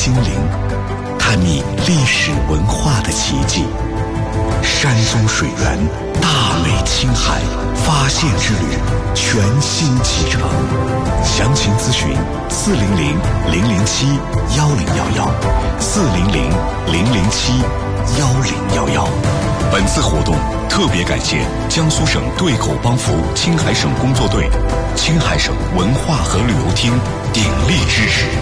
精灵，探秘历史文化的奇迹。山中水源，大美青海，发现之旅全新启程。详情咨询400-007-1011，400-007-1011。本次活动特别感谢江苏省对口帮扶青海省工作队、青海省文化和旅游厅鼎力支持。